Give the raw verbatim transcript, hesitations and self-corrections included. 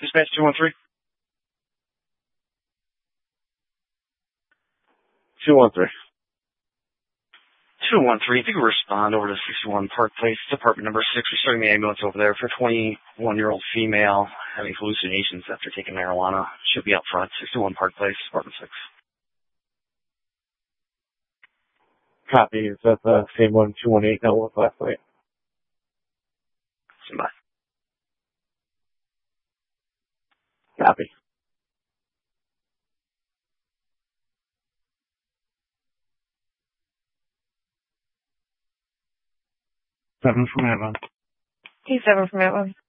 Dispatch two one three. two one three. two one three. If you could respond over to sixty-one Park Place, department number six. We're starting the ambulance over there for a twenty-one-year-old female having hallucinations after taking marijuana. Should be up front. sixty-one Park Place, department six. Copy. Is that the same one, two one eight, that was last night? Stand by. Copy. Seven from Avon. T seven from Atlas.